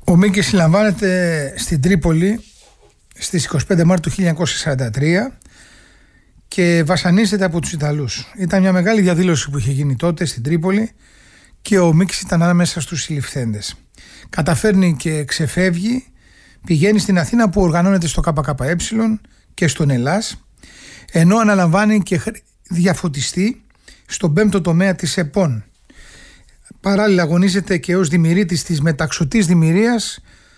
Ο Μίκης συλλαμβάνεται στην Τρίπολη στις 25 Μάρτου 1943 και βασανίζεται από τους Ιταλούς. Ήταν μια μεγάλη διαδήλωση που είχε γίνει τότε στην Τρίπολη και ο Μίκης ήταν ανάμεσα στους συλληφθέντες. Καταφέρνει και ξεφεύγει, πηγαίνει στην Αθήνα που οργανώνεται στο ΚΚΕ και στον Ελλάς, ενώ αναλαμβάνει και διαφωτιστή στον 5ο τομέα της ΕΠΟΝ. Παράλληλα αγωνίζεται και ως δημιουργήτης της μεταξωτής δημιουργίας